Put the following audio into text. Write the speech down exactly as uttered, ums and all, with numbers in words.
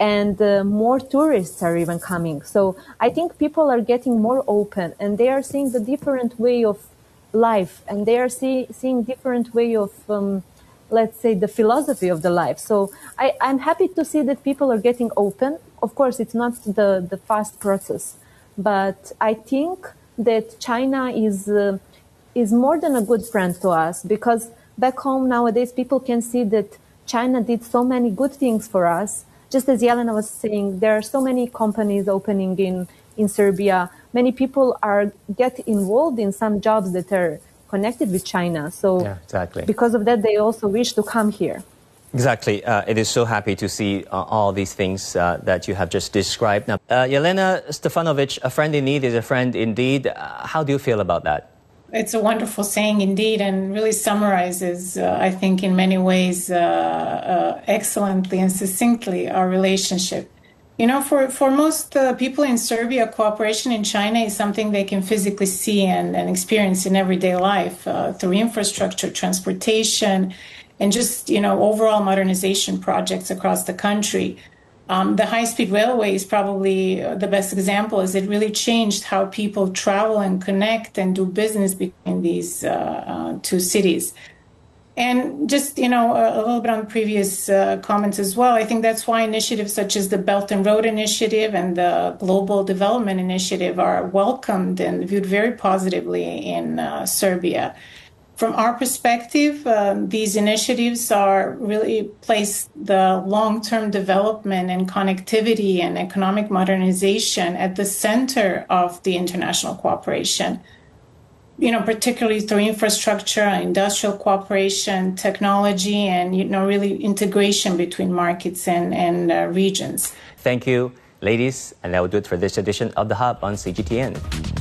and uh, more tourists are even coming. So I think people are getting more open, and they are seeing the different way of life, and they are see, seeing different way of, um, let's say, the philosophy of the life. So I, I'm happy to see that people are getting open. Of course, it's not the, the fast process, but I think that China is uh, is more than a good friend to us, because back home nowadays people can see that China did so many good things for us. Just as Jelena was saying, there are so many companies opening in, in Serbia. Many people are get involved in some jobs that are connected with China. So yeah, exactly. because of that, they also wish to come here. Exactly. Uh, it is so happy to see uh, all these things uh, that you have just described. Now, uh, Jelena Stefanovic, a friend in need is a friend indeed. Uh, how do you feel about that? It's a wonderful saying indeed, and really summarizes, uh, I think, in many ways, uh, uh, excellently and succinctly our relationship. You know, for, for most uh, people in Serbia, cooperation in China is something they can physically see and, and experience in everyday life uh, through infrastructure, transportation, and just, you know, overall modernization projects across the country. Um, the high-speed railway is probably the best example, as it really changed how people travel and connect and do business between these uh, uh, two cities. And just, you know, a, a little bit on previous uh, comments as well, I think that's why initiatives such as the Belt and Road Initiative and the Global Development Initiative are welcomed and viewed very positively in uh, Serbia. From our perspective, um, these initiatives are really place the long-term development and connectivity and economic modernization at the center of the international cooperation. You know, particularly through infrastructure, industrial cooperation, technology, and, you know, really integration between markets and, and uh, regions. Thank you, ladies. And that will do it for this edition of The Hub on C G T N.